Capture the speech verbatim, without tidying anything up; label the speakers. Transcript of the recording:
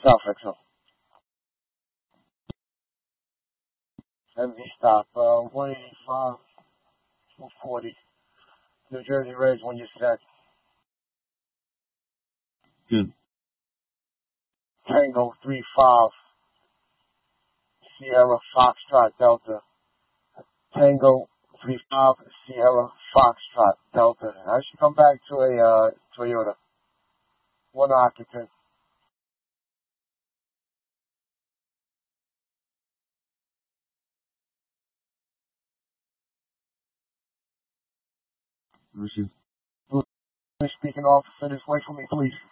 Speaker 1: South Exo. M V stop, uh, one eighty-five, two forty. New Jersey Reds when you're set.
Speaker 2: Good.
Speaker 1: Tango three five. Sierra Foxtrot Delta. Tango three five. Sierra Foxtrot Delta. I should come back to a uh, Toyota. One occupant.
Speaker 2: Receive.
Speaker 1: Speaking officer, just wait for me, please.